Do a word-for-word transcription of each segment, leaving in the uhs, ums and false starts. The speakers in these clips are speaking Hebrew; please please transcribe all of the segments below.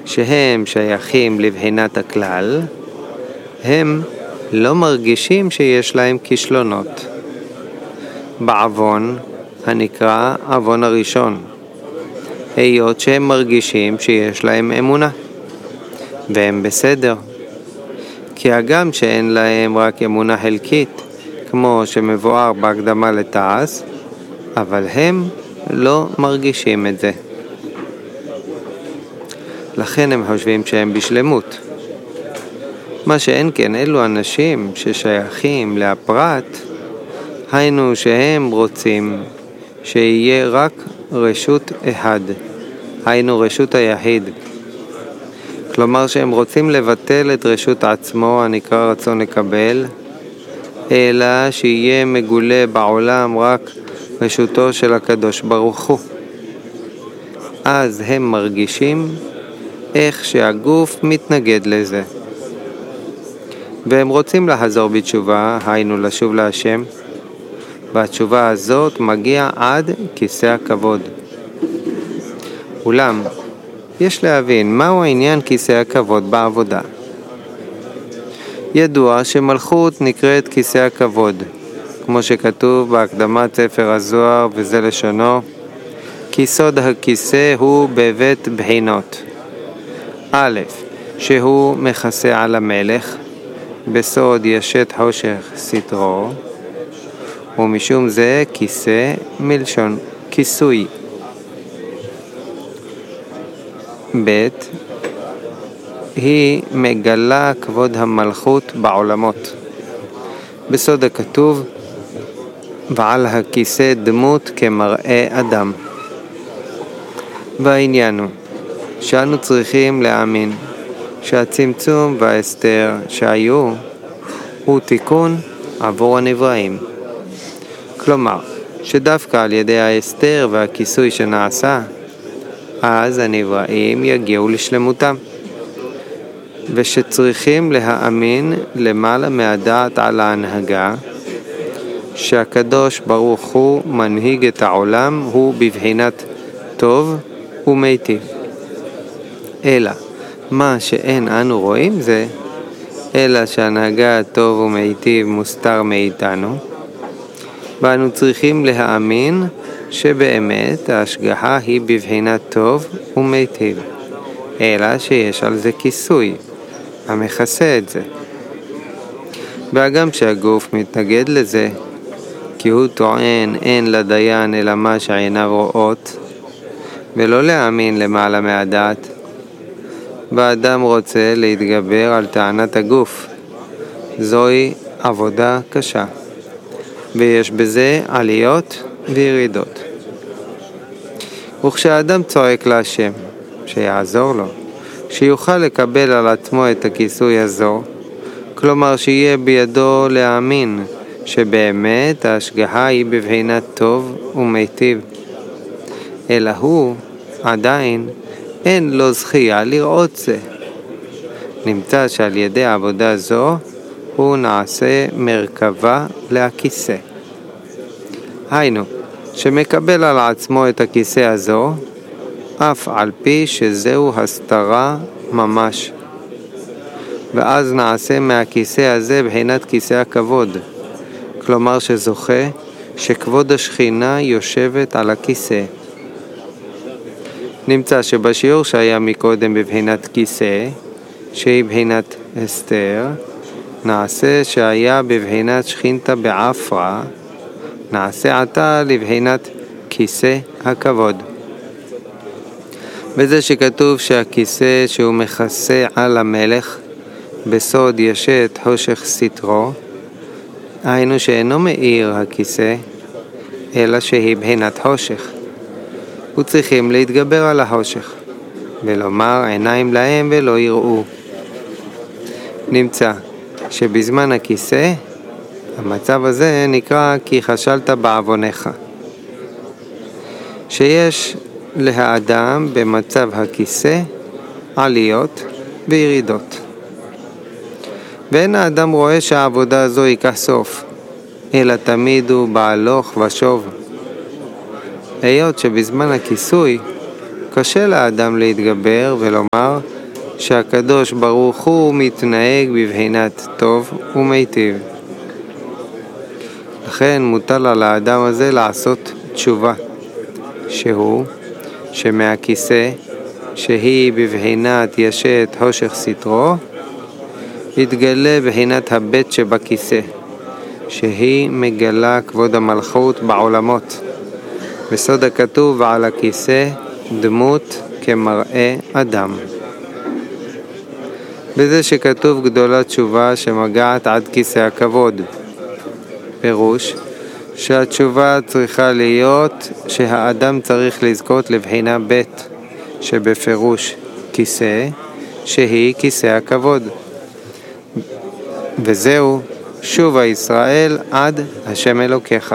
שהם שייכים לבחינת הכלל, הם לא מרגישים שיש להם כישלונות. בעוון הנקרא עוון הראשון, היות שהם מרגישים שיש להם אמונה, והם בסדר. כי הגם שאין להם רק אמונה חלקית, כמו שמבואר בהקדמה לתעש, אבל הם לא מרגישים את זה. לכן הם חושבים שהם בשלמות. מה שאין כן אלו אנשים ששייכים להפרט, היינו שהם רוצים שיהיה רק רשות אחד, היינו רשות היחיד. כלומר שהם רוצים לבטל את רשות עצמו הנקרא רצון לקבל, אלא שיהיה מגולה בעולם רק רשותו של הקדוש ברוך הוא. אז הם מרגישים איך שהגוף מתנגד לזה. והם רוצים לחזור בתשובה, היינו לשוב להשם, והתשובה הזאת מגיעה עד כיסא הכבוד. אולם, יש להבין מהו העניין כיסא הכבוד בעבודה. ידוע שמלכות נקראת כיסא הכבוד, כמו שכתוב בהקדמת ספר הזוהר, וזה לשונו, כי סוד הכיסא הוא בבית בחינות. א', שהוא מכסה על המלך, בסוד ישת חושך סתרו, ומשום זה כיסא מלשון כיסוי. ב', היא מגלה כבוד המלכות בעולמות. בסוד הכתוב, ועל הכיסא דמות כמראה אדם. והעניין הוא שאנו צריכים להאמין שהצמצום וההסתר שהיו הוא תיקון עבור הנבראים. כלומר, שדווקא על ידי ההסתר והכיסוי שנעשה, אז הנבראים יגיעו לשלמותם. ושצריכים להאמין למעלה מהדעת על ההנהגה, שהקדוש ברוך הוא מנהיג את העולם, הוא בבחינת טוב ומיטיב. אלא מה שאין אנו רואים זה, אלא שהנהגה הטוב ומיטיב מוסתר מאיתנו, ואנו צריכים להאמין שבאמת ההשגחה היא בבחינת טוב ומיטיב, אלא שיש על זה כיסוי המכסה את זה. והגם שהגוף מתנגד לזה, כי הוא טוען אין לדיין אלא מה שעיניו רואות, ולא להאמין למעלה מהדעת, והאדם רוצה להתגבר על טענת הגוף. זוהי עבודה קשה, ויש בזה עליות וירידות. וכשהאדם צועק להשם שיעזור לו, שיוכל לקבל על עצמו את הכיסוי הזו, כלומר שיהיה בידו להאמין שבאמת ההשגחה היא בבחינת טוב ומיטיב, אלא הוא עדיין אין לו זכייה לראות זה. נמצא שעל ידי עבודה זו הוא נעשה מרכבה להכיסא. היינו, שמקבל על עצמו את הכיסא הזו, אף על פי שזהו הסתרה ממש. ואז נעשה מהכיסא הזה בחינת כיסא הכבוד, כלומר שזוכה שכבוד השכינה יושבת על הכיסא. נמצא שבשיעור שהיה מקודם בבחינת כיסא, שהיא בחינת הסתר, נעשה שהיה בבחינת שכינתה בעפרה, נעשה עתה לבחינת כיסא הכבוד. וזה שכתוב שהכיסא שהוא מכסה על המלך, בסוד ישת חושך סתרו, היינו שאינו מאיר הכיסא, אלא שהיא בחינת חושך. וצריכים להתגבר על החושך, ולומר עיניים להם ולא יראו. נמצא שבזמן הכיסא, המצב הזה נקרא כי חשלת בעוונך. שיש להאדם במצב הכיסא עליות וירידות. ואין האדם רואה שהעבודה הזו ייקח סוף, אלא תמיד הוא בהלוך ושוב. היות שבזמן הכיסוי קשה לאדם להתגבר ולומר שהקדוש ברוך הוא מתנהג בבחינת טוב ומיטיב. לכן מוטל על האדם הזה לעשות תשובה, שהוא שמהכיסא שהיא בבחינת ישת הושך סתרו, יתגלה בחינת הבית שבכיסא, שהיא מגלה כבוד המלכות בעולמות. בסוד הכתוב על הכיסא דמות כמראה אדם. בזה שכתוב גדולה תשובה שמגעת עד כיסא הכבוד. פירוש שהתשובה צריכה להיות שהאדם צריך לזכות לבחינה בית, שבפירוש כיסא, שהיא כיסא הכבוד. וזהו שובה ישראל עד השם אלוקיך.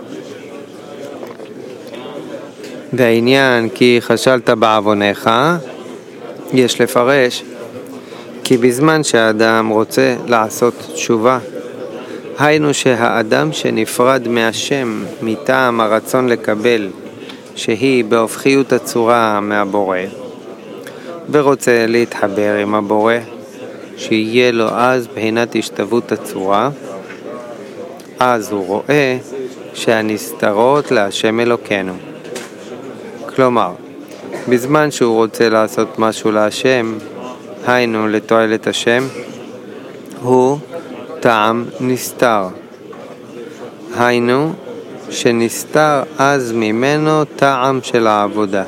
והעניין כי חשלת בעווניך, יש לפרש כי בזמן שהאדם רוצה לעשות תשובה, היינו שהאדם שנפרד מהשם מטעם הרצון לקבל, שהיא בהופכיות הצורה מהבורא, ורוצה להתחבר עם הבורא, שיהיה לו אז בחינת השתוות הצורה, אז הוא רואה שהנסתרות להשם אלוקינו. כלומר, בזמן שהוא רוצה לעשות משהו להשם, היינו לתועלת השם, הוא טעם נסתר. היינו שנסתר אז ממנו טעם של העבודה.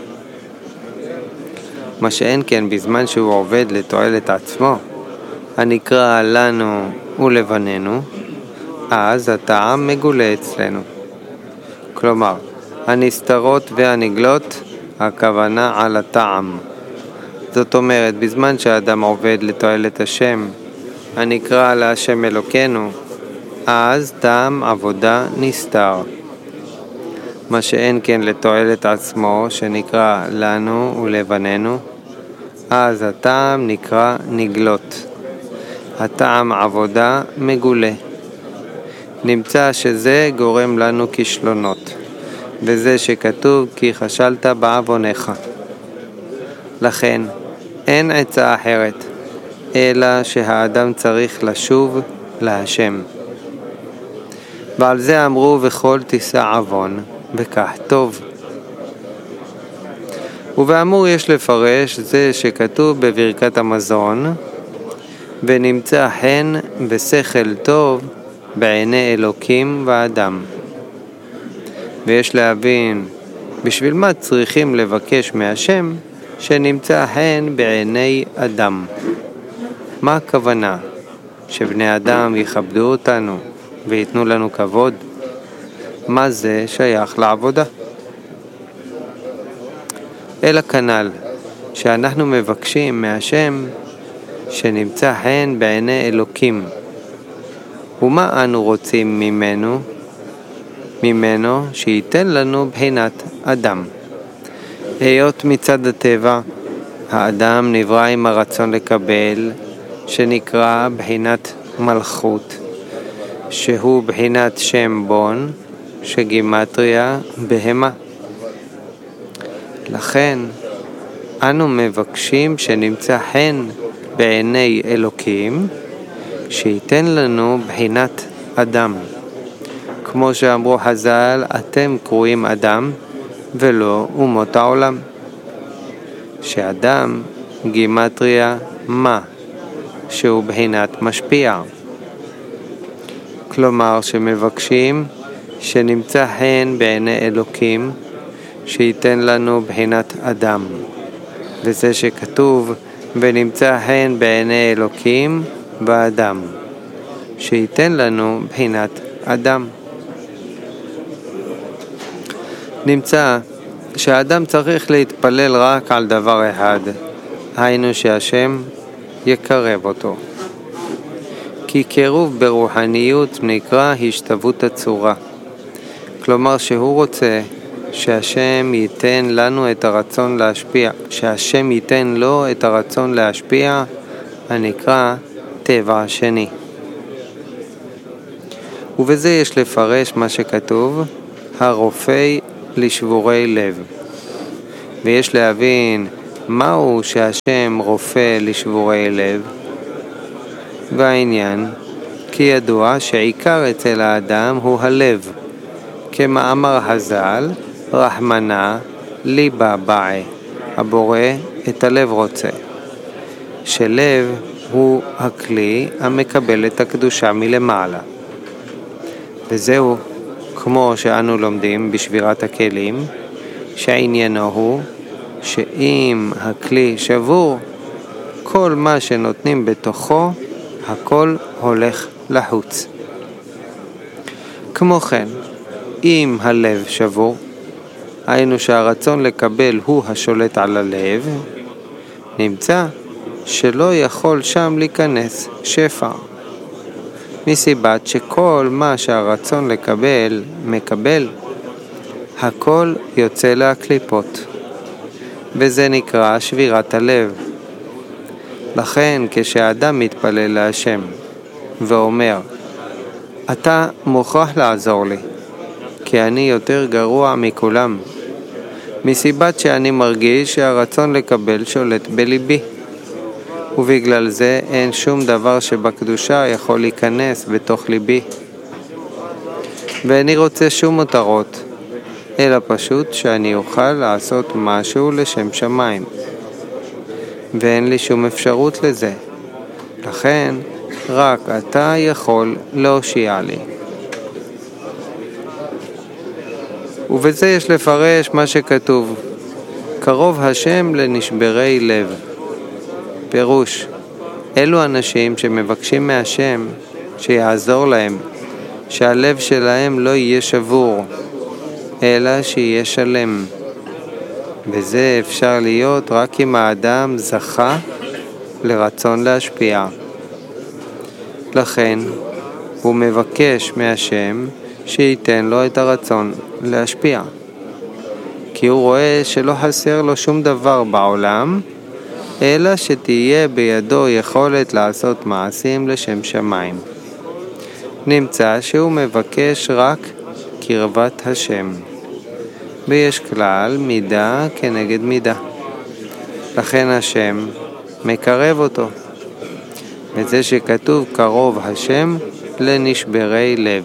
מה שאין כן בזמן שהוא עובד לתועלת עצמו, הנקרא לנו ולבנינו, אז הטעם מגולה אצלנו. כלומר, הנסתרות והנגלות, הכוונה על הטעם. זאת אומרת, בזמן שהאדם עובד לתועלת השם, הנקרא להשם אלוקינו, אז טעם עבודה נסתר. מה שאין כן לתועלת עצמו, שנקרא לנו ולבנינו, אז הטעם נקרא נגלות. הטעם עבודה מגולה. נמצא שזה גורם לנו כישלונות, וזה שכתוב כי חשלת בעווניך. לכן אין עצה אחרת, אלא שהאדם צריך לשוב להשם. ועל זה אמרו וכל תישא עוון, וכך טוב. ובאמור יש לפרש זה שכתוב בברכת המזון, ונמצא חן ושכל טוב בעיני אלוקים ואדם. ויש להבין בשביל מה צריכים לבקש מהשם שנמצא חן בעיני אדם. מה הכוונה? שבני אדם יכבדו אותנו ויתנו לנו כבוד? מה זה שייך לעבודה? אלא כנ"ל, שאנחנו מבקשים מהשם שנמצא חן בעיני אלוקים. ומה אנו רוצים ממנו? ממנו שייתן לנו בחינת אדם. היות מצד הטבע, האדם נברא עם הרצון לקבל, שנקרא בחינת מלכות, שהוא בחינת שם בון, שגימטריה בהמה. לכן אנו מבקשים שנמצא חן בעיני אלוקים, שייתן לנו בחינת אדם. כמו שאמרו חז"ל, אתם קרואים אדם ולא אומות העולם. שאדם גימטריה מה, שהוא בחינת משפיע. כלומר שמבקשים שנמצא חן בעיני אלוקים, שייתן לנו בחינת אדם. וזה שכתוב ונמצא חן בעיני אלוקים באדם, שייתן לנו בחינת אדם. נמצא שהאדם צריך להתפלל רק על דבר אחד, היינו שהשם יקרב אותו. כי קירוב ברוחניות נקרא השתוות הצורה. כלומר שהוא רוצה שהשם ייתן לנו את הרצון להשפיע, שהשם ייתן לו את הרצון להשפיע, הנקרא טבע השני. ובזה יש לפרש מה שכתוב, הרופא לשבורי לב. ויש להבין מהו שהשם רופא לשבורי לב. והעניין, כי ידוע שעיקר אצל האדם הוא הלב, כמאמר הז"ל, רחמנא ליבא בעי, הבורא את הלב רוצה, שלב הוא הכלי המקבל את הקדושה מלמעלה. וזהו כמו שאנו לומדים בשבירת הכלים, שעניינו הוא שאם הכלי שבור, כל מה שנותנים בתוכו, הכל הולך לחוץ. כמו כן, אם הלב שבור, היינו שהרצון לקבל הוא השולט על הלב, נמצא שלא יכול שם להיכנס שפע. מסיבת שכל מה שהרצון לקבל מקבל, הכל יוצא להקליפות, וזה נקרא שבירת הלב. לכן כשאדם מתפלל להשם ואומר, אתה מוכרח לעזור לי, כי אני יותר גרוע מכולם, מסיבת שאני מרגיש שהרצון לקבל שולט בליבי, ובגלל זה אין שום דבר שבקדושה יכול להיכנס בתוך ליבי. ואני רוצה שום מותרות, אלא פשוט שאני אוכל לעשות משהו לשם שמיים. ואין לי שום אפשרות לזה. לכן, רק אתה יכול להושיע לי. ובזה יש לפרש מה שכתוב, קרוב השם לנשברי לב. פירוש, אלו אנשים שמבקשים מהשם שיעזור להם, שהלב שלהם לא יהיה שבור, אלא שיהיה שלם. וזה אפשר להיות רק אם האדם זכה לרצון להשפיע. לכן הוא מבקש מהשם שייתן לו את הרצון להשפיע, כי הוא רואה שלא חסר לו שום דבר בעולם, אלא שתהיה בידו יכולת לעשות מעשים לשם שמיים. נמצא שהוא מבקש רק קרבת השם, ויש כלל מידה כנגד מידה. לכן השם מקרב אותו, וזה שכתוב קרוב השם לנשברי לב.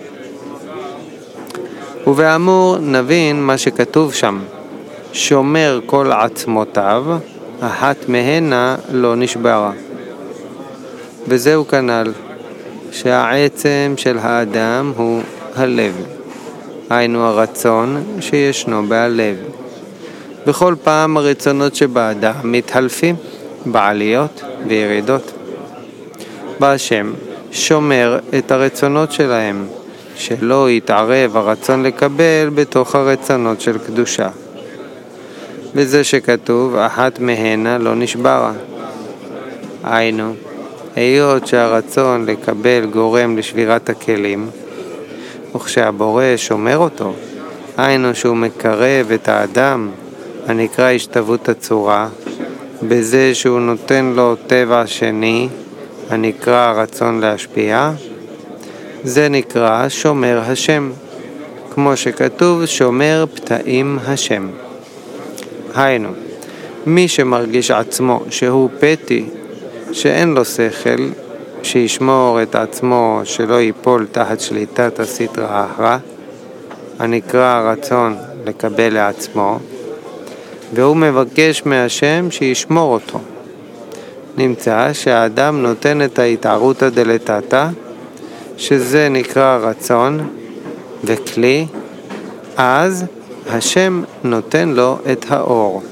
ובאמור נבין מה שכתוב שם, שומר כל עצמותיו, אחת מהנה לא נשברה. וזהו כנ"ל, שהעצם של האדם הוא הלב, היינו הרצון שישנו בהלב. בכל פעם הרצונות שבאדם מתחלפים בעליות וירידות. והשם שומר את הרצונות שלהם, שלא יתערב הרצון לקבל בתוך הרצונות של קדושה. וזה שכתוב, אחת מהנה לא נשברה. היינו, היות שהרצון לקבל גורם לשבירת הכלים, וכשהבורא שומר אותו, היינו שהוא מקרב את האדם, הנקרא השתוות הצורה, בזה שהוא נותן לו טבע שני, הנקרא הרצון להשפיע, זה נקרא שומר השם, כמו שכתוב שומר פתאים השם. היינו, מי שמרגיש עצמו שהוא פתי, שאין לו שכל, שישמור את עצמו שלא ייפול תחת שליטת הסטרא אחרא, הנקרא הרצון לקבל לעצמו, והוא מבקש מהשם שישמור אותו. נמצא שהאדם נותן את ההתערותא דלתתא, שזה נקרא רצון וכלי, אז השם נותן לו את האור.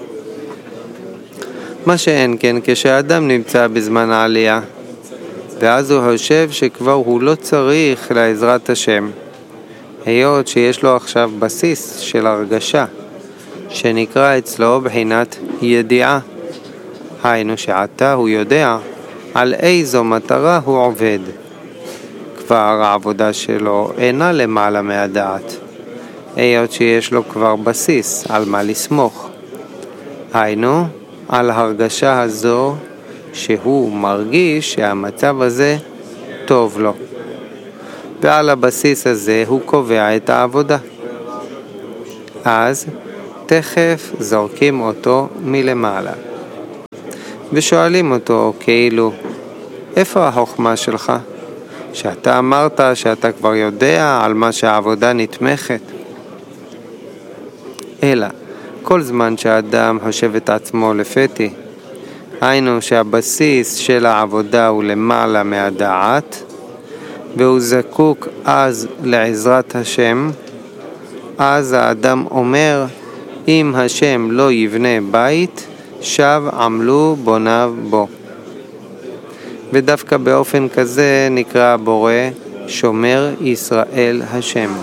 מה שאין כן כשאדם נמצא בזמן העלייה, ואז הוא חושב שכבר הוא לא צריך לעזרת השם, היות שיש לו עכשיו בסיס של הרגשה, שנקרא אצלו בחינת ידיעה. היינו שעתה הוא יודע על איזו מטרה הוא עובד. כבר העבודה שלו אינה למעלה מהדעת, היות שיש לו כבר בסיס על מה לסמוך. היינו, על הרגשה הזו שהוא מרגיש שהמצב הזה טוב לו. ועל הבסיס הזה הוא קובע את העבודה. אז ותכף זורקים אותו מלמעלה. ושואלים אותו כאילו, איפה החוכמה שלך? שאתה אמרת שאתה כבר יודע על מה שהעבודה נתמכת. אלא, כל זמן שהאדם חושב את עצמו לפתי, היינו שהבסיס של העבודה הוא למעלה מהדעת, והוא זקוק אז לעזרת השם, אז האדם אומר, אם השם לא יבנה בית, שב עמלו בוניו בו. ודווקא באופן כזה נקרא הבורא שומר ישראל השם.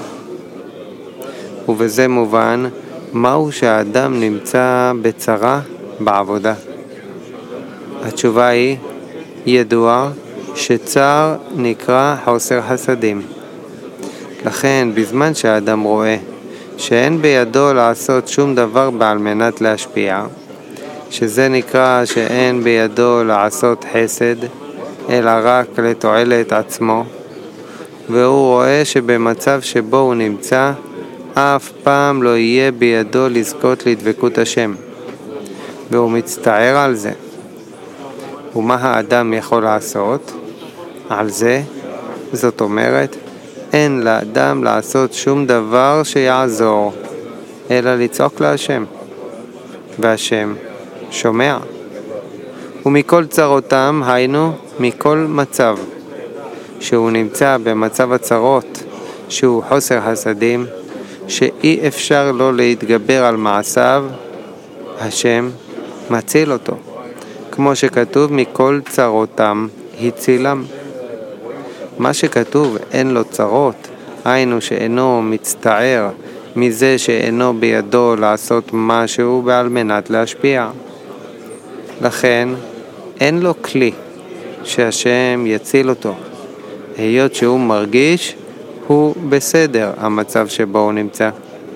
ובזה מובן מהו שהאדם נמצא בצרה בעבודה. התשובה היא ידוע שצר נקרא חוסר חסדים. לכן בזמן שהאדם רואה שאין בידו לעשות שום דבר בעל מנת להשפיע, שזה נקרא שאין בידו לעשות חסד, אלא רק לתועלת עצמו, והוא רואה שבמצב שבו הוא נמצא, אף פעם לא יהיה בידו לזכות לדבקות השם, והוא מצטער על זה. ומה האדם יכול לעשות על זה? זאת אומרת, אין לאדם לעשות שום דבר שיעזור, אלא לצעוק להשם, והשם שומע. ומכל צרותם, היינו מכל מצב שהוא נמצא במצב הצרות, שהוא חוסר חסדים, שאי אפשר לו להתגבר על מעשיו, השם מציל אותו. כמו שכתוב, מכל צרותם הצילם. מה שכתוב אין לו צרות, היינו שאינו מצטער מזה שאינו בידו לעשות משהו בעל מנת להשפיע. לכן אין לו כלי שהשם יציל אותו, היות שהוא מרגיש הוא בסדר המצב שבו הוא נמצא.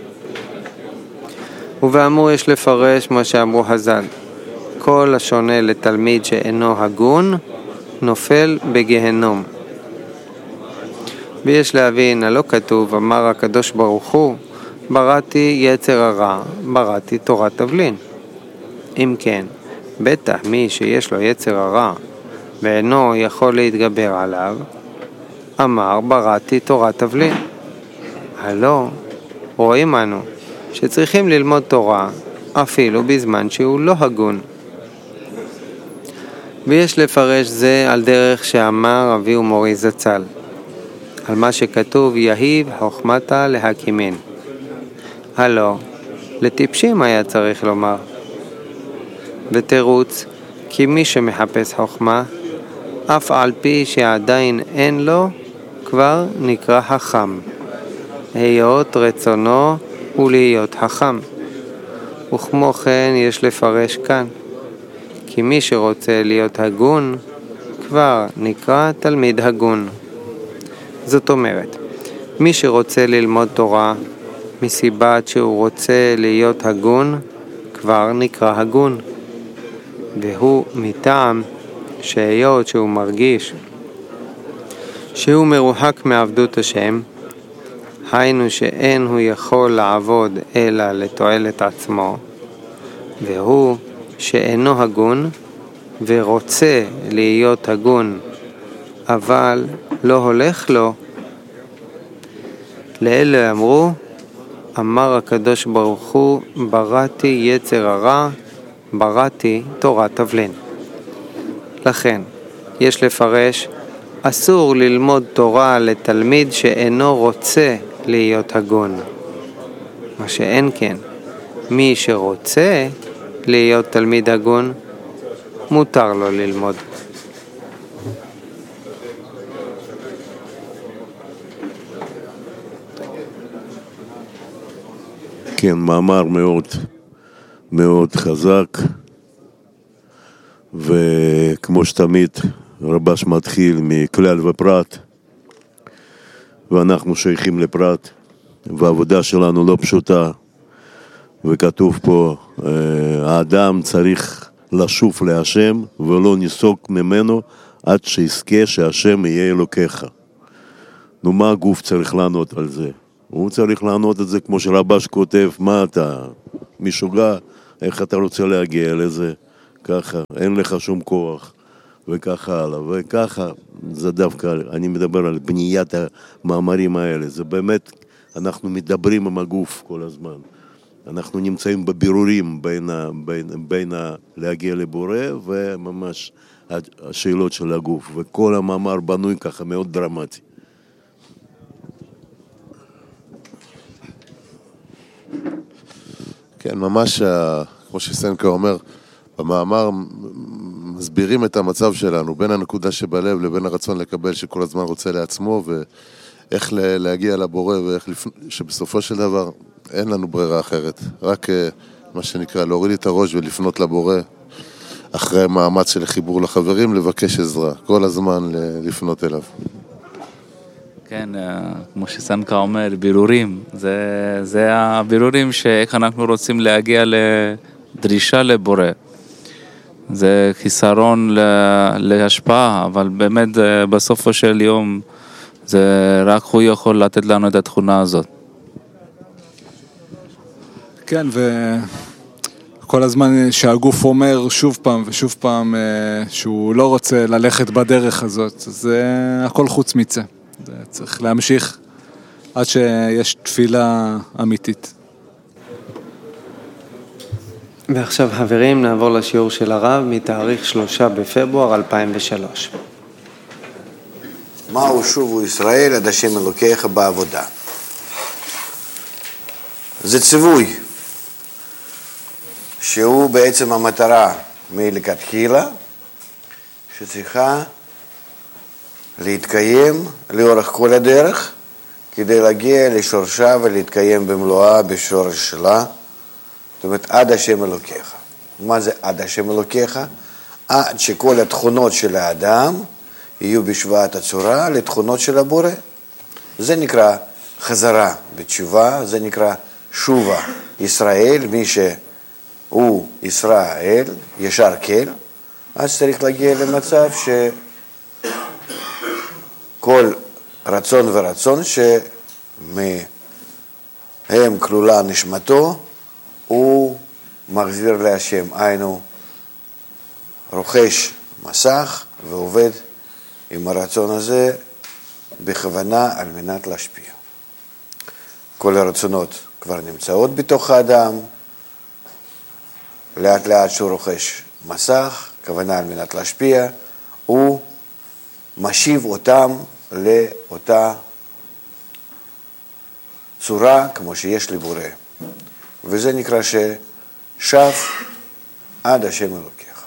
ובאמור יש לפרש מה שאמרו חז"ל, כל השונה לתלמיד שאינו הגון נופל בגהנום. ויש להבין, הלא כתוב, אמר הקדוש ברוך הוא, בראתי יצר הרע, בראתי תורת תבלין. אם כן, בטח מי שיש לו יצר הרע ואינו יכול להתגבר עליו, אמר בראתי תורת תבלין. הלא, רואים אנו שצריכים ללמוד תורה אפילו בזמן שהוא לא הגון. ויש לפרש זה על דרך שאמר אבי ומורי זצ"ל, על מה שכתוב יהיב חוכמתה להקימין. הלא, לטיפשים היה צריך לומר. ותירוץ, כי מי שמחפש חוכמה, אף על פי שעדיין אין לו, כבר נקרא חכם. היות רצונו ולהיות חכם. וכמו כן יש לפרש כאן, כי מי שרוצה להיות הגון, כבר נקרא תלמיד הגון. זאת אומרת, מי שרוצה ללמוד תורה, מסיבת שהוא רוצה להיות הגון, כבר נקרא הגון. והוא מטעם שהיות שהוא מרגיש שהוא מרוחק מעבדות השם, היינו שאין הוא יכול לעבוד אלא לתועלת עצמו, והוא שאינו הגון ורוצה להיות הגון, אבל לא הולך לו. לאלה אמרו, אמר הקדוש ברוך הוא, בראתי יצר הרע, בראתי תורת תבלין. לכן, יש לפרש, אסור ללמוד תורה לתלמיד שאינו רוצה להיות הגון. מה שאין כן, מי שרוצה להיות תלמיד הגון, מותר לו ללמוד. כן, מאמר מאוד מאוד חזק, וכמו שתמיד רבש מתחיל מכלל ופרט, ואנחנו שייכים לפרט, והעבודה שלנו לא פשוטה, וכתוב פה, האדם צריך לשוב להשם ולא ניסוג ממנו עד שיזכה שהשם יהיה אלוקיך. נו, מה הגוף צריך לענות על זה? הוא צריך לענות את זה כמו שרבש כותב, מה אתה, משוגע, איך אתה רוצה להגיע לזה, ככה, אין לך שום כוח, וככה הלאה, וככה, זה דווקא, אני מדבר על בניית המאמרים האלה, זה באמת, אנחנו מדברים עם הגוף כל הזמן, אנחנו נמצאים בבירורים בין, ה, בין, בין ה, להגיע לבורא וממש השאלות של הגוף, וכל המאמר בנוי ככה מאוד דרמטי. כן, ממש, כמו שסנקה אומר, במאמר מסבירים את המצב שלנו, בין הנקודה שבלב לבין הרצון לקבל שכל הזמן רוצה לעצמו, ואיך להגיע לבורא, ואיך לפ... שבסופו של דבר אין לנו ברירה אחרת. רק מה שנקרא, להוריד את הראש ולפנות לבורא, אחרי מאמץ של חיבור לחברים, לבקש עזרה, כל הזמן לפנות אליו. כן, כמו שסנקה אומר, בירורים, זה, זה הבירורים שאיך אנחנו רוצים להגיע לדרישה לבורא. זה חיסרון להשפעה, אבל באמת בסופו של יום, זה רק הוא יכול לתת לנו את התכונה הזאת. כן, וכל הזמן שהגוף אומר שוב פעם ושוב פעם שהוא לא רוצה ללכת בדרך הזאת, זה הכל חוץ מצה. צריך להמשיך עד שיש תפילה אמיתית. ועכשיו חברים נעבור לשיעור של הרב מתאריך שלושה בפברואר אלפיים ושלוש. מהו שובו ישראל עד השם אלוקיך בעבודה? זה ציווי שהוא בעצם המטרה מלכתחילה שצריכה להתקיים לאורך כל הדרך כדי להגיע לשורשה ולהתקיים במלואה בשורש שלה, זאת אומרת עד השם אלוקיך. מה זה עד השם אלוקיך? עד שכל התכונות של האדם יהיו בשוואת הצורה לתכונות של הבורא. זה נקרא חזרה בתשובה, זה נקרא שובה ישראל, מי שהוא ישראל, ישר כל, אז צריך להגיע למצב ש... כל רצון ורצון שמהם כלולה נשמתו, הוא מחזיר להשם, היינו רוכש מסך ועובד עם הרצון הזה בכוונה על מנת להשפיע. כל הרצונות כבר נמצאות בתוך האדם, לאט לאט שהוא רוכש מסך, כוונה על מנת להשפיע, הוא משיב אותם לאותה צורה כמו שיש לבורא. וזה נקרא ששב עד השם אלוקיך.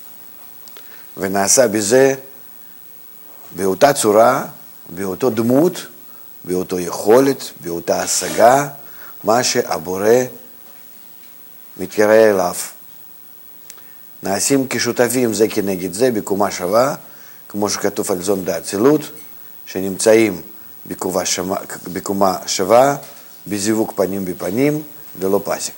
ונעשה בזה באותה צורה, באותו דמות, באותו יכולת, באותה השגה, מה שהבורא מתקרא אליו. נעשים כשותפים זה כנגד זה בקומה שווה, כמו שכתוב על זון דאצילות, שנמצאים בקומה, שמה, בקומה שווה, בזיווג פנים בפנים, ולא פסיק.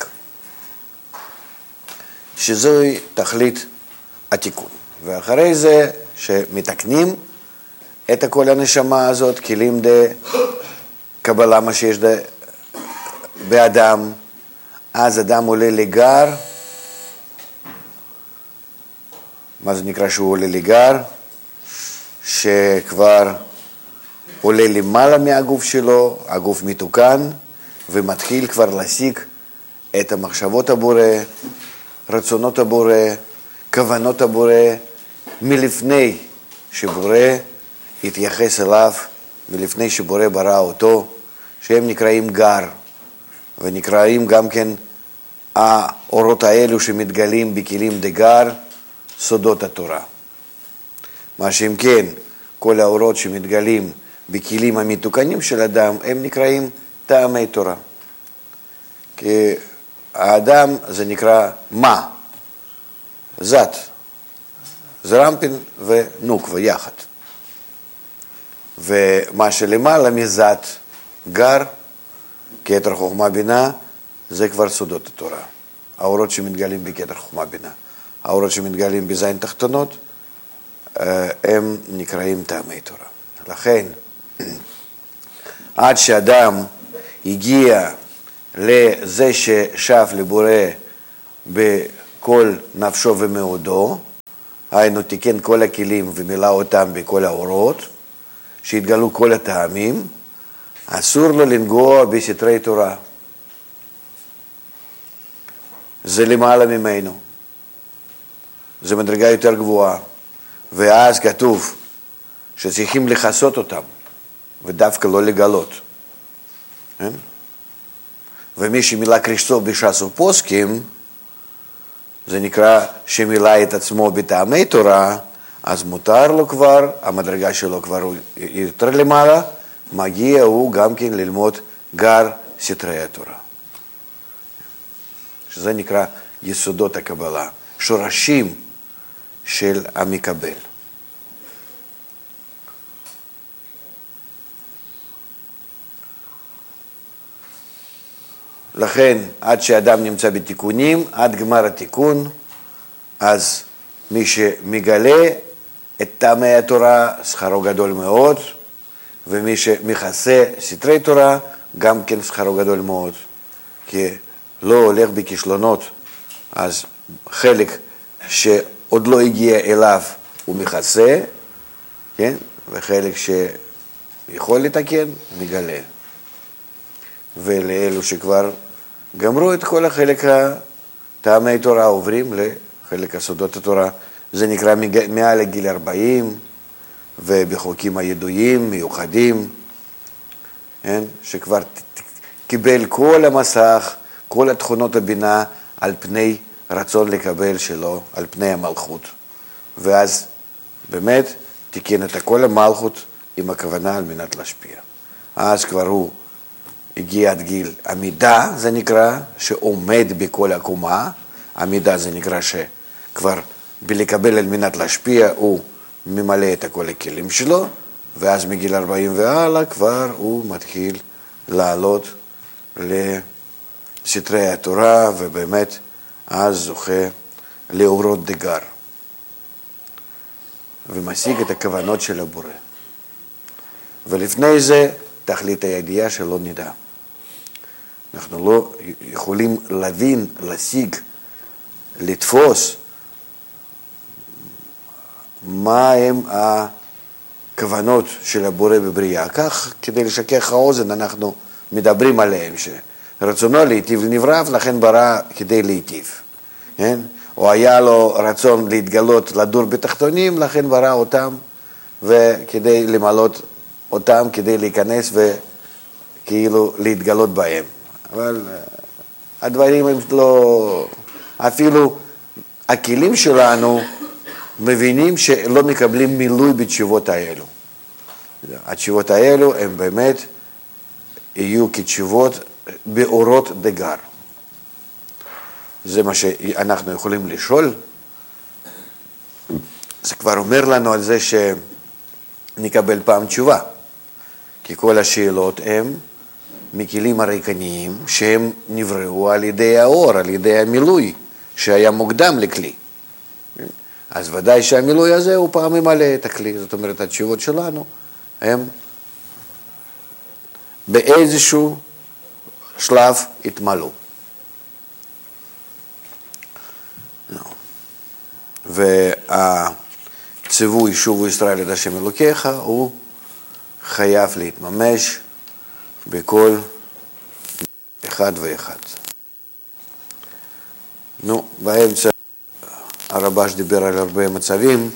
שזוהי תכלית התיקון. ואחרי זה שמתקנים את כל הנשמה הזאת, כלים דה קבלה מה שיש דה באדם, אז אדם עולה לגר. מה זה נקרא שהוא עולה לגר? שכבר עולה למעלה מהגוף שלו, הגוף מתוקן, ומתחיל כבר להשיג את המחשבות הבורא, רצונות הבורא, כוונות הבורא, מלפני שבורא התייחס אליו, מלפני שבורא ברא אותו, שהם נקראים גר, ונקראים גם כן האורות האלו שמתגלים בכלים דגר, סודות התורה. מה שאם כן, כל האורות שמתגלים בכלים המתוקנים של אדם, הם נקראים טעמי תורה. כי האדם זה נקרא מה? זת, זרמפין ונוקווה יחד. ומה שלמעלה מזת, גר, כתר חוכמה בינה, זה כבר סודות התורה. האורות שמתגלים בכתר חוכמה בינה. האורות שמתגלים בזין תחתונות, הם נקראים טעמי תורה. לכן, עד שאדם הגיע לזה ששב לבורא בכל נפשו ומאודו, היינו תיקן כל הכלים ומילא אותם בכל האורות, שהתגלו כל הטעמים, אסור לו לנגוע בסתרי תורה. זה למעלה ממנו. זה מדרגה יותר גבוהה. ואז כתוב שצריכים לחסות אותם, ודווקא לא לגלות. כן? ומי שמילא קרישתו בש"ס ופוסקים, זה נקרא שמילא את עצמו בטעמי תורה, אז מותר לו כבר, המדרגה שלו כבר יותר למעלה, מגיע הוא גם כן ללמוד גר סתרי התורה. שזה נקרא יסודות הקבלה, שורשים של המקבל. לכן, עד שאדם נמצא בתיקונים, עד גמר התיקון, אז מי שמגלה את טעמי התורה, שכרו גדול מאוד, ומי שמכסה סתרי תורה, גם כן שכרו גדול מאוד. כי לא הולך בכישלונות, אז חלק שעוד לא הגיע אליו הוא מכסה, כן? וחלק שיכול לתקן, מגלה. ולאלו שכבר גמרו את כל החלק הטעמי תורה, עוברים לחלק הסודות התורה. זה נקרא מעל לגיל ארבעים, ובחוקים הידועים, מיוחדים, כן? שכבר קיבל כל המסך, כל התכונות הבינה על פני רצון לקבל שלו, על פני המלכות. ואז באמת תיקן את כל המלכות עם הכוונה על מנת להשפיע. אז כבר הוא הגיע עד גיל עמידה, זה נקרא, שעומד בכל הקומה. עמידה זה נקרא שכבר בלקבל על מנת להשפיע הוא ממלא את כל הכלים שלו, ואז מגיל ארבעים והלאה כבר הוא מתחיל לעלות לסתרי התורה, ובאמת אז זוכה לאורות דגר, ומשיג את הכוונות של הבורא. ולפני זה תכלית הידיעה שלא נדע. אנחנו לא יכולים להבין, להשיג, לתפוס מה הם הכוונות של הבורא בבריאה. כך, כדי לשכך האוזן, אנחנו מדברים עליהם, שרצונו להיטיב לנבריו, לכן ברא כדי להיטיב. כן? או היה לו רצון להתגלות, לדור בתחתונים, לכן ברא אותם, וכדי למלות אותם, כדי להיכנס וכאילו להתגלות בהם. אבל הדברים הם לא... אפילו הכלים שלנו מבינים שלא מקבלים מילוי בתשובות האלו. התשובות האלו הם באמת יהיו כתשובות באורות דגר. זה מה שאנחנו יכולים לשאול. זה כבר אומר לנו על זה שנקבל פעם תשובה. כי כל השאלות הם מכלים הריקניים שהם נבראו על ידי האור, על ידי המילוי שהיה מוקדם לכלי. אז ודאי שהמילוי הזה הוא פעם ממלא את הכלי. זאת אומרת, התשובות שלנו הם באיזשהו שלב התמלאו. והציווי שובו ישראל את השם אלוקיך הוא חייב להתממש בכל אחד ואחד. נו, באמצע הרבש דיבר על הרבה מצבים.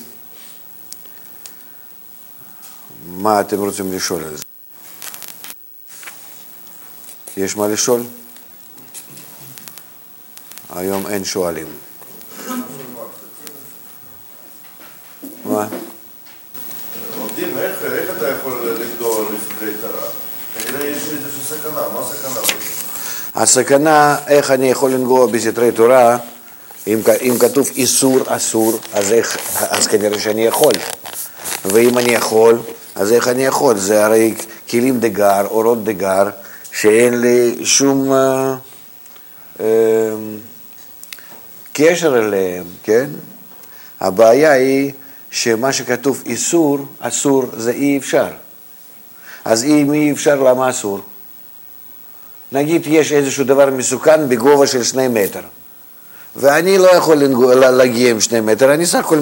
מה אתם רוצים לשאול על זה? יש מה לשאול? היום אין שואלים. מה? עובדים, איך, איך אתה יכול לגדול לסתרי תורה? כנראה יש איזושהי סכנה, מה הסכנה? הסכנה, איך אני יכול לנגוע בסתרי תורה, אם, אם כתוב איסור אסור, אז, איך, אז כנראה שאני יכול. ואם אני יכול, אז איך אני יכול? זה הרי כלים דגר, אורות דגר, שאין לי שום אה, אה, קשר אליהם, כן? הבעיה היא שמה שכתוב איסור, אסור, זה אי אפשר. אז אם אי אפשר, למה אסור? נגיד יש איזשהו דבר מסוכן בגובה של שני מטר, ואני לא יכול להגיע עם שני מטר, אני סך הכל